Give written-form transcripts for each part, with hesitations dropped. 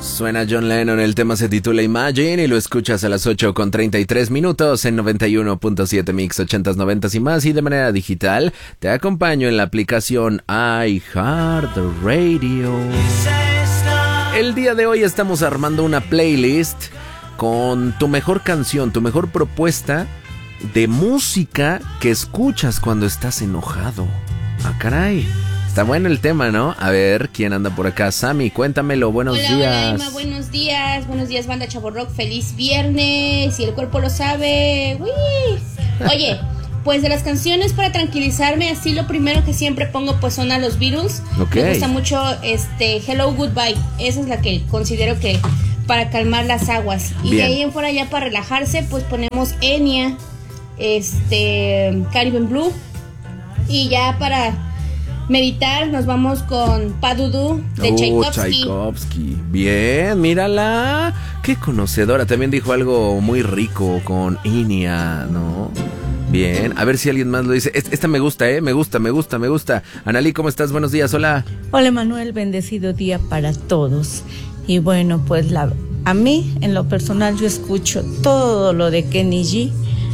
Suena John Lennon, el tema se titula Imagine y lo escuchas a las 8:33 en 91.7 Mix 80s, 90s y más, y de manera digital te acompaño en la aplicación iHeartRadio. El día de hoy estamos armando una playlist con tu mejor canción, tu mejor propuesta de música que escuchas cuando estás enojado. Ah, caray. Está bueno el tema, ¿no? A ver, ¿quién anda por acá? Sammy, cuéntamelo, buenos días. Hola, Emma, buenos días, banda Chavo Rock, feliz viernes, y el cuerpo lo sabe. ¡Uy! Oye, pues de las canciones para tranquilizarme, así lo primero que siempre pongo pues son a los Beatles. Okay. Me gusta mucho Hello Goodbye, esa es la que considero que para calmar las aguas. Y bien, de ahí en fuera ya para relajarse, pues ponemos Enya, Caribbean Blue, y ya para meditar nos vamos con Padudu de Tchaikovsky. Bien, mírala. Qué conocedora. También dijo algo muy rico con Enya, ¿no? Bien, a ver si alguien más lo dice. Esta me gusta, me gusta. Analí, ¿cómo estás? Buenos días, hola. Hola, Manuel, bendecido día para todos. Y bueno, pues a mí, en lo personal, yo escucho todo lo de Kenny G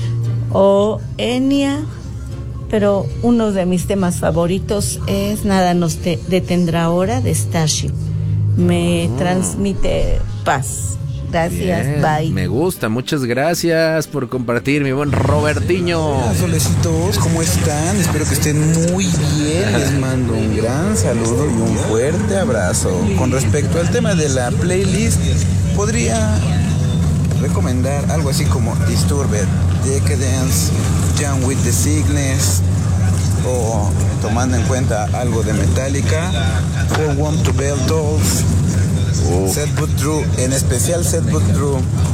o Enya, pero uno de mis temas favoritos es Nada nos detendrá ahora, de Starship. Me transmite paz. Gracias, bien, bye. Me gusta, muchas gracias por compartir, mi buen Robertiño. Hola, solecitos, ¿cómo están? Espero que estén muy bien. Les mando un gran saludo y un fuerte abrazo. Con respecto al tema de la playlist, podría recomendar algo así como Disturbed, Decadence, Young with the Sickness, o tomando en cuenta algo de Metallica, For One to Bell Dolls, Set But True, en especial Set But True.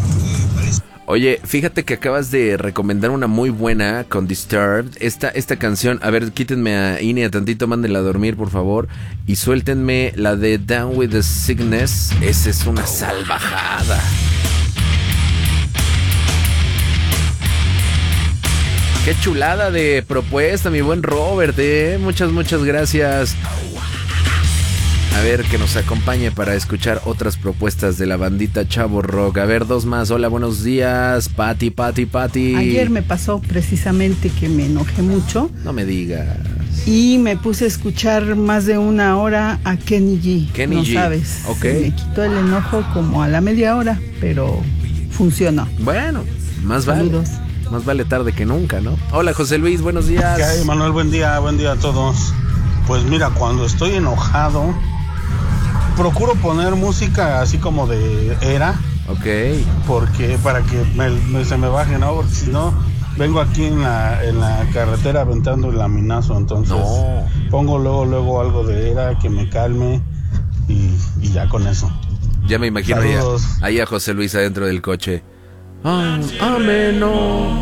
Oye, fíjate que acabas de recomendar una muy buena con Disturbed. Esta canción, a ver, quítenme a Enya tantito, mándenla a dormir, por favor. Y suéltenme la de Down with the Sickness. Esa es una salvajada. Qué chulada de propuesta, mi buen Robert, Muchas gracias. A ver, que nos acompañe para escuchar otras propuestas de la bandita Chavo Rock. A ver, dos más. Hola, buenos días. Pati. Ayer me pasó precisamente que me enojé mucho. No me digas. Y me puse a escuchar más de una hora a Kenny G. Kenny G. Sabes. Ok. Me quitó el enojo como a la media hora, pero funcionó. Bueno, más vale. Saludos. Más vale tarde que nunca, ¿no? Hola, José Luis, buenos días. ¿Qué hay, Manuel? Buen día a todos. Pues mira, cuando estoy enojado, procuro poner música así como de era. Ok. Porque para que se me baje, ¿no? Porque si no, vengo aquí en la carretera aventando el laminazo. Entonces pongo luego algo de era que me calme y ya con eso. Ya me imagino ahí a José Luis adentro del coche. Ameno.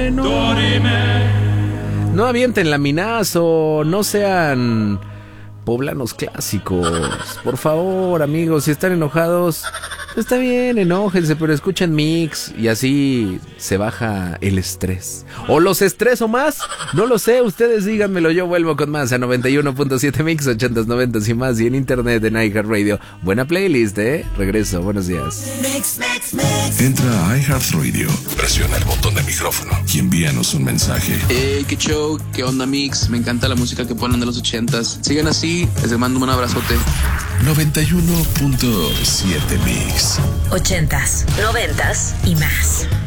No avienten laminazo, no sean poblanos clásicos. Por favor, amigos, si están enojados, está bien, enójense, pero escuchen Mix y así se baja el estrés. ¿O los estreso más? No lo sé, ustedes díganmelo, yo vuelvo con más a 91.7 Mix, 80s, 90s y más, y en internet en iHeartRadio. Buena playlist, regreso, buenos días. Entra a iHeartRadio, presiona el botón de micrófono y envíanos un mensaje. Qué show, qué onda Mix, me encanta la música que ponen de los 80s. Sigan así, les mando un abrazote. 91.7 Mix. 80s, 90s y más.